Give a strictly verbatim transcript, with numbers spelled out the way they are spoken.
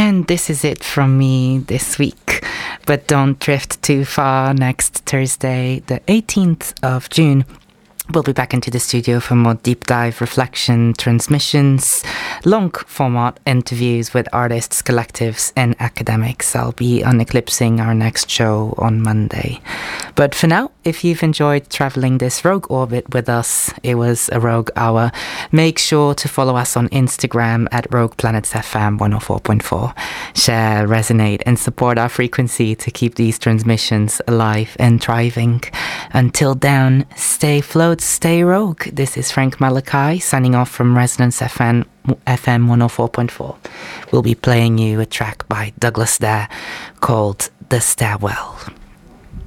And this is it from me this week. But don't drift too far. Next Thursday, the eighteenth of June, we'll be back into the studio for more deep dive reflection transmissions, long format interviews with artists, collectives and academics. I'll be on Eclipsing our next show on Monday. But for now, if you've enjoyed traveling this Rogue orbit with us, it was a Rogue Hour. Make sure to follow us on Instagram at Rogue Planets F M one oh four point four. Share, resonate and support our frequency to keep these transmissions alive and thriving. Until then, stay float, stay rogue. This is Frank Malachi signing off from Resonance F M F M one oh four point four. We'll be playing you a track by Douglas Dare called The Stairwell.